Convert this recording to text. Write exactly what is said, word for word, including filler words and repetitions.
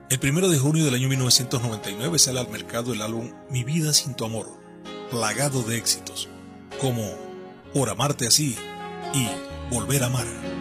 El primero de junio del año mil novecientos noventa y nueve sale al mercado el álbum Mi vida sin tu amor, plagado de éxitos, como Por amarte así y Volver a amar.